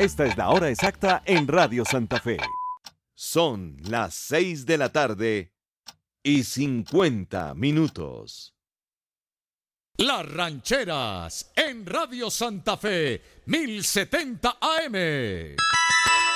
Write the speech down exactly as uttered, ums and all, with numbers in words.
Esta es la hora exacta en Radio Santa Fe. Son las seis de la tarde y cincuenta minutos. Las Rancheras en Radio Santa Fe, mil setenta A M.